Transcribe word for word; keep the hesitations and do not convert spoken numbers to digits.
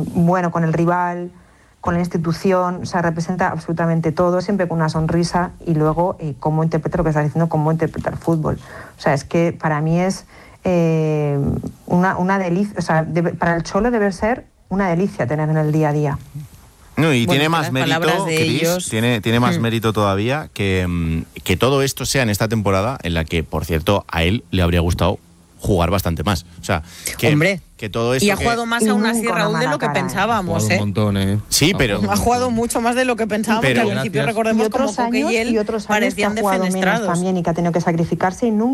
bueno con el rival, con la institución, o sea, representa absolutamente todo, siempre con una sonrisa, y luego eh, cómo interpreta lo que estás diciendo, cómo interpreta el fútbol. O sea, es que para mí es eh, una, una delicia, o sea, debe, para el Cholo debe ser una delicia tener en el día a día. No, y bueno, tiene más mérito, Cris, tiene, tiene más hmm. mérito todavía que, que todo esto sea en esta temporada, en la que, por cierto, a él le habría gustado jugar bastante más. O sea, que, Hombre, que todo esto y ha que... jugado más aún así, Raúl, de lo que cara, pensábamos, ¿eh? ¿eh? Un montón, ¿eh? Sí, pero... Ha jugado mucho más de lo que pensábamos, pero, que al principio recordemos como Coque y él y otros años parecían que ha jugado defenestrados. menos también y que ha tenido que sacrificarse y nunca